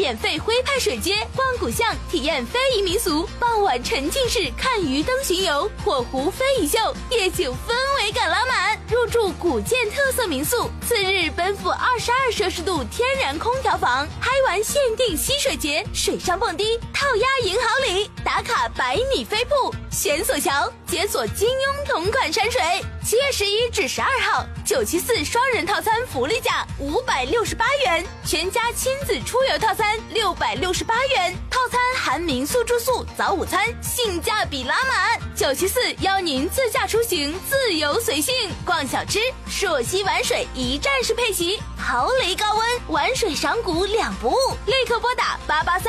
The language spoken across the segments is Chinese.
免费徽派水街，逛古巷体验非遗民俗，傍晚沉浸式看鱼灯巡游，火狐非遗秀，夜景氛围感拉满。入住古建特色民宿，次日奔赴22摄氏度天然空调房，嗨玩限定溪水节，水上蹦迪，套鸭银好礼，打卡100米飞瀑，悬索桥，解锁金庸同款山水。7月11至12号，974双人套餐福利价568元，全家亲子出游套餐668元，套餐含民宿住宿、早午餐，性价比拉满。974邀您自驾出行，自由随性，逛小吃，朔溪玩水一站式配席，豪雷高温，玩水赏古2不误。立刻拨打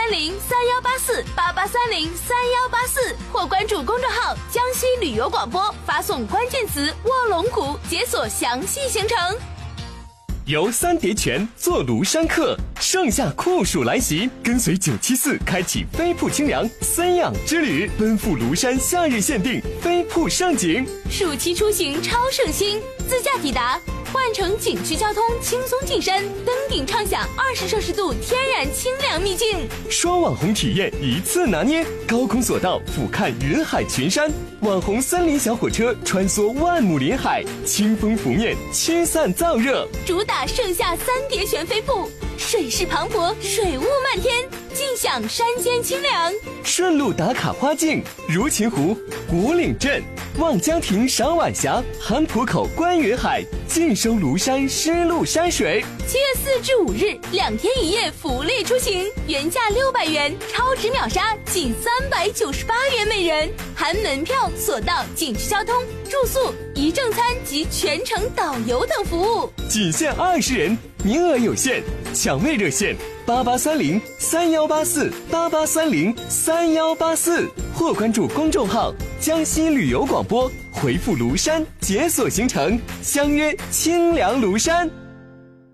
8830318488303184，或关注公众号江西旅游广播，发送关键词卧龙谷，解锁详细行程。 游三叠泉，坐庐山客，盛夏酷暑来袭，跟随974开启飞瀑清凉3养之旅，奔赴庐山夏日限定飞瀑盛景。 暑期出行超省心，自驾抵达，换乘景区交通轻松进山，登顶畅享20摄氏度天然清凉秘境。 双网红体验一次拿捏，高空索道俯瞰云海群山，网红森林小火车穿梭万亩林海，清风拂面，驱散燥热。 主打盛夏三叠泉飞瀑，水势磅礴，水雾漫天，尽享山间清凉。 顺路打卡花境，如琴湖、古岭镇、望江亭赏晚霞，韩浦口观云海，尽收庐山湿漉山水。 7月4至5日2天1夜福利出行，原价600元，超值秒杀仅398元每人，含门票、索道、景区交通、住宿、一正餐及全程导游等服务， 仅限20人，名额有限，抢位热线8830318488303184，或关注公众号江西旅游广播，回复庐山解锁行程，相约清凉庐山。